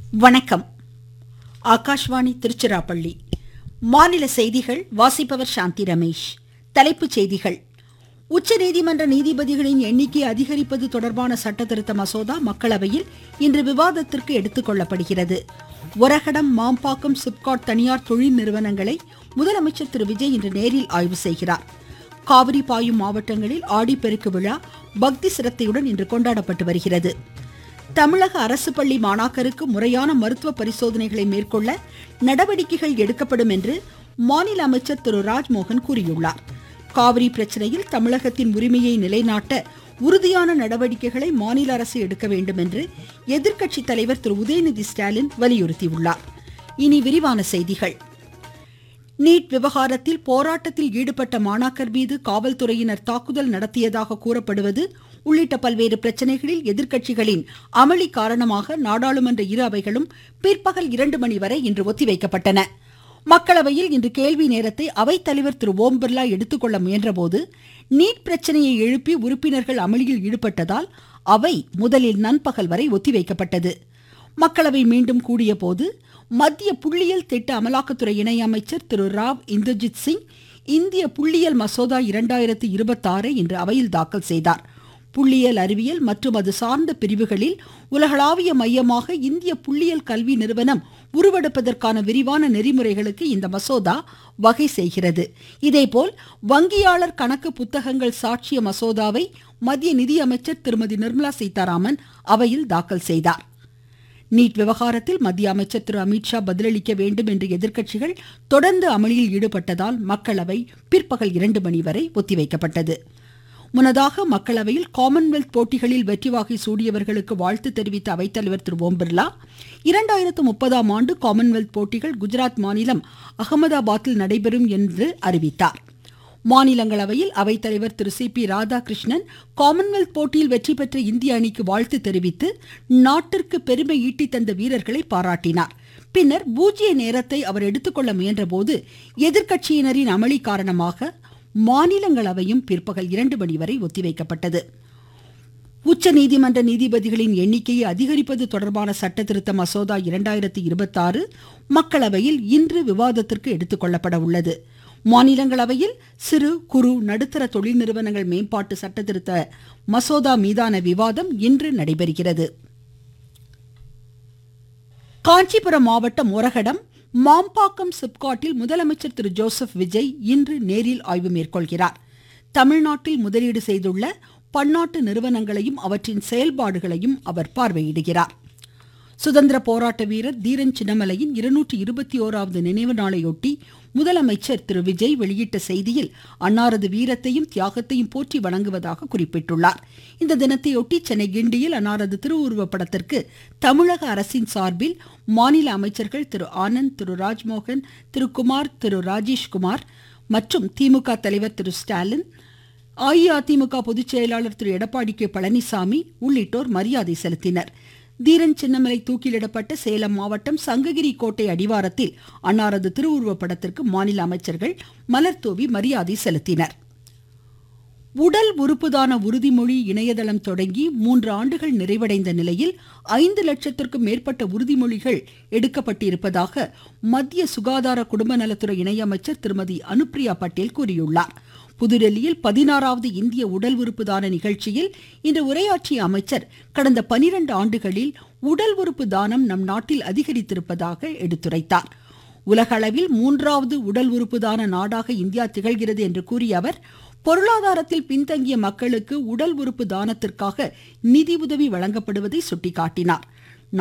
வணக்கம். ஆகாஷ்வாணி திருச்சிராப்பள்ளி. மாநில செய்திகள் வாசிப்பவர் சாந்தி ரமேஷ். தலைப்புச் செய்திகள். உச்சநீதிமன்ற நீதிபதிகளின் எண்ணிக்கை அதிகரிப்பது தொடர்பான சட்டத்திருத்த மசோதா மக்களவையில் இன்று விவாதத்திற்கு எடுத்துக்கொள்ளப்படுகிறது. ஒரகடம், மாம்பாக்கம், சிப்காட் தனியார் தொழில் நிறுவனங்களை முதலமைச்சர் திரு விஜய் இன்று நேரில் ஆய்வு செய்கிறார். காவிரி பாயும் மாவட்டங்களில் ஆடிப்பெருக்கு விழா பக்தி சிரத்தையுடன் இன்று கொண்டாடப்பட்டு வருகிறது. தமிழக அரசு பள்ளி மாணாக்கருக்கு முறையான மருத்துவ பரிசோதனைகளை மேற்கொள்ள நடவடிக்கைகள் எடுக்கப்படும் என்று மாநில அமைச்சர் திரு ராஜ்மோகன் கூறியுள்ளார். காவிரி பிரச்சனையில் தமிழகத்தின் உரிமையை நிலைநாட்ட உறுதியான நடவடிக்கைகளை மாநில அரசு எடுக்க வேண்டும் என்று எதிர்க்கட்சி தலைவர் திரு உதயநிதி ஸ்டாலின் வலியுறுத்தியுள்ளார். இனி விரிவான செய்திகள். நீட் விவகாரத்தில் போராட்டத்தில் ஈடுபட்ட மாணாக்கர் மீது காவல்துறையினர் தாக்குதல் நடத்தியதாக கூறப்படுவது உள்ளிட்ட பல்வேறு பிரச்சனைகளில் எதிர்க்கட்சிகளின் அமளி காரணமாக நாடாளுமன்ற இரு அவைகளும் பிற்பகல் 2 மணி வரை இன்று ஒத்திவைக்கப்பட்டன. மக்களவையில் இன்று கேள்வி நேரத்தை அவைத்தலைவர் திரு ஓம் பிர்லா எடுத்துக்கொள்ள முயன்றபோது நீட் பிரச்சனையை எழுப்பி உறுப்பினர்கள் அமளியில் ஈடுபட்டதால் அவை முதலில் நண்பகல் வரை ஒத்திவைக்கப்பட்டது. மக்களவை மீண்டும் கூடிய போது மத்திய புள்ளியியல் திட்ட அமலாக்கத்துறை இணை அமைச்சர் திரு ராவ் இந்தர்ஜித் சிங் இந்திய புள்ளியியல் மசோதா 2026 இன்று அவையில் தாக்கல் செய்தார். புள்ளியியல் அறிவியல் மற்றும் அது சார்ந்த பிரிவுகளில் உலகளாவிய மையமாக இந்திய புள்ளியியல் கல்வி நிறுவனம் உருவெடுப்பதற்கான விரிவான நெறிமுறைகளுக்கு இந்த மசோதா வகை செய்கிறது. இதேபோல் வங்கியாளர் கணக்கு புத்தகங்கள் சாட்சிய மசோதாவை மத்திய நிதியமைச்சர் திருமதி நிர்மலா சீதாராமன் அவையில் தாக்கல் செய்தார். நீட் விவகாரத்தில் மத்திய அமைச்சர் திரு அமித்ஷா பதிலளிக்க வேண்டும் என்று எதிர்க்கட்சிகள் தொடர்ந்து அமளியில் ஈடுபட்டதால் மக்களவை பிற்பகல் 2 மணி வரை ஒத்திவைக்கப்பட்டது. முன்னதாக மக்களவையில் காமன்வெல்த் போட்டிகளில் வெற்றி வாகை சூடியவர்களுக்கு வாழ்த்து தெரிவித்த அவைத்தலைவர் திரு ஓம் பிர்லா 2030ஆம் ஆண்டு காமன்வெல்த் போட்டிகள் குஜராத் மாநிலம் அகமதாபாத்தில் நடைபெறும் என்று அறிவித்தார். மாநிலங்களவையில் அவைத்தலைவர் திரு சி பி ராதாகிருஷ்ணன் காமன்வெல்த் போட்டியில் வெற்றி பெற்ற இந்திய அணிக்கு வாழ்த்து தெரிவித்து நாட்டிற்கு பெருமை ஈட்டி தந்த வீரர்களை பாராட்டினார். பின்னர் பூஜ்ய நேரத்தை அவர் எடுத்துக்கொள்ள முயன்றபோது எதிர்க்கட்சியினரின் அமளி காரணமாக மாநிலங்களவையும் பிற்பகல் 2 மணி வரை ஒத்திவைக்கப்பட்டது. உச்சநீதிமன்ற நீதிபதிகளின் எண்ணிக்கையை அதிகரிப்பது தொடர்பான சட்டத்திருத்த மசோதா 2026 மக்களவையில் இன்று விவாதத்திற்கு எடுத்துக்கொள்ளப்பட உள்ளது. மாநிலங்களவையில் சிறு குறு நடுத்தர தொழில் நிறுவனங்கள் மேம்பாட்டு சட்டத்திருத்த மசோதா மீதான விவாதம் இன்று நடைபெறுகிறது. காஞ்சிபுரம் மாவட்டம் ஒரகடம், மாம்பாக்கம், சிப்காட்டில் முதலமைச்சர் திரு ஜோசப் விஜய் இன்று நேரில் ஆய்வு மேற்கொள்கிறார். தமிழ்நாட்டில் முதலீடு செய்துள்ள பன்னாட்டு நிறுவனங்களையும் அவற்றின் செயல்பாடுகளையும் அவர் பார்வையிடுகிறார். சுதந்திர போராட்ட வீரர் தீரன் சின்னமலையின் 221வது நினைவு நாளையொட்டி முதலமைச்சர் திரு விஜய் வெளியிட்ட செய்தியில் அன்னாரது வீரத்தையும் தியாகத்தையும் போற்றி வணங்குவதாக குறிப்பிட்டுள்ளார். இந்த தினத்தையொட்டி சென்னை கிண்டியில் அன்னாரது திருவுருவப் படத்திற்கு தமிழக அரசின் சார்பில் மாநில அமைச்சர்கள் திரு ஆனந்த், திரு ராஜ்மோகன், திரு குமார், திரு ராஜேஷ்குமார் மற்றும் திமுக தலைவர் திரு ஸ்டாலின், அஇஅதிமுக பொதுச் செயலாளர் திரு எடப்பாடி கே பழனிசாமி உள்ளிட்டோர் மரியாதை செலுத்தினர். தீரன் சின்னமலை தூக்கிலிடப்பட்ட சேலம் மாவட்டம் சங்ககிரி கோட்டை அடிவாரத்தில் அன்னாரது திருவுருவப் படத்திற்கு மாநில அமைச்சர்கள் மலர் தூவி மரியாதை செலுத்தினர். உடல் உறுப்புதான உறுதிமொழி இணையதளம் தொடங்கி 3 ஆண்டுகள் நிறைவடைந்த நிலையில் 5 லட்சத்திற்கும் மேற்பட்ட உறுதிமொழிகள் எடுக்கப்பட்டிருப்பதாக மத்திய சுகாதார குடும்ப நலத்துறை இணையமைச்சர் திருமதி அனுப்பிரியா பட்டேல் கூறியுள்ளார். புதுடெல்லியில் 16வது இந்திய உடல் உறுப்பு தான நிகழ்ச்சியில் இன்று உரையாற்றிய அமைச்சர் கடந்த 12 ஆண்டுகளில் உடல் உறுப்பு தானம் நம் நாட்டில் அதிகரித்திருப்பதாக எடுத்துரைத்தார். உலகளவில் 3வது உடல் உறுப்பு தான நாடாக இந்தியா திகழ்கிறது என்று கூறிய அவர் பொருளாதாரத்தில் பின்தங்கிய மக்களுக்கு உடல் உறுப்பு தானத்திற்காக நிதி உதவி வழங்கப்படுவதை சுட்டிக்காட்டினார்.